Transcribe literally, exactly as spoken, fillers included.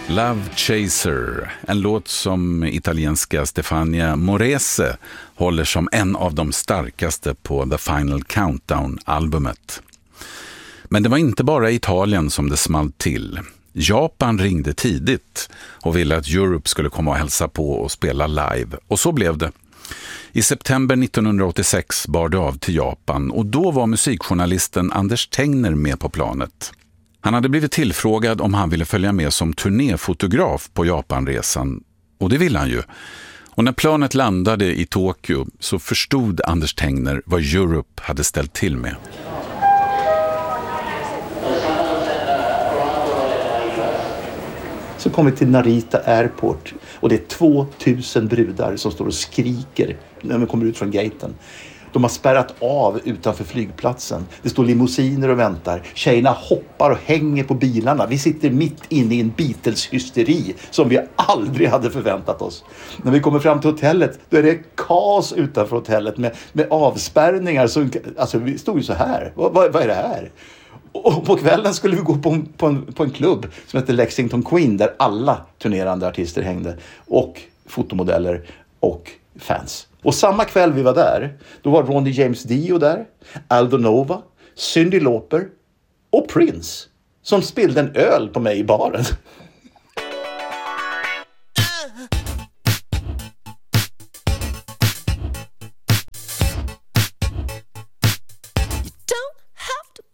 Love Chaser, en låt som italienska Stefania Morese håller som en av de starkaste på The Final Countdown-albumet. Men det var inte bara Italien som det small till. Japan ringde tidigt och ville att Europe skulle komma och hälsa på och spela live. Och så blev det. I september nittonhundraåttiosex bar det av till Japan och då var musikjournalisten Anders Tengner med på planet. Han hade blivit tillfrågad om han ville följa med som turnéfotograf på Japanresan, och det ville han ju. Och när planet landade i Tokyo så förstod Anders Tengner vad Europe hade ställt till med. Så kommer vi till Narita Airport och det är tvåtusen brudar som står och skriker när vi kommer ut från gaten. De har spärrat av utanför flygplatsen. Det står limousiner och väntar. Tjejerna hoppar och hänger på bilarna. Vi sitter mitt inne i en Beatles-hysteri som vi aldrig hade förväntat oss. När vi kommer fram till hotellet, då är det kaos utanför hotellet med, med avspärrningar. Som, alltså vi stod ju så här. Vad, vad, vad är det här? Och på kvällen skulle vi gå på en, på, en, på en klubb som heter Lexington Queen där alla turnerande artister hängde. Och fotomodeller och fans. Och samma kväll vi var där, då var Ronnie James Dio där, Aldo Nova, Cyndi Lauper och Prince som spillde en öl på mig i baren.